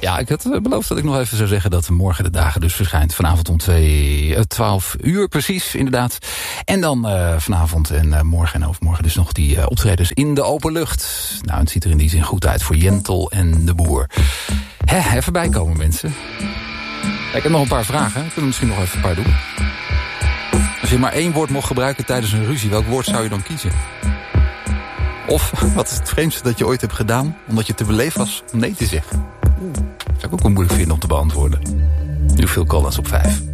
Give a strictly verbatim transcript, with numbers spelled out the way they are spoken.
Ja, ik had beloofd dat ik nog even zou zeggen dat morgen de dagen dus verschijnt. Vanavond om twee, twaalf uur precies, inderdaad. En dan uh, vanavond en uh, morgen en overmorgen dus nog die uh, optredens in de open lucht. Nou, het ziet er in die zin goed uit voor Jentel en de Boer. Hè, even bijkomen, mensen. Ja, ik heb nog een paar vragen. Ik kan er misschien nog even een paar doen. Als je maar één woord mocht gebruiken tijdens een ruzie, welk woord zou je dan kiezen? Of, wat is het vreemdste dat je ooit hebt gedaan, omdat je te beleefd was om nee te zeggen? Oeh, zou ik ook wel moeilijk vinden om te beantwoorden. Nu veel callers op vijf.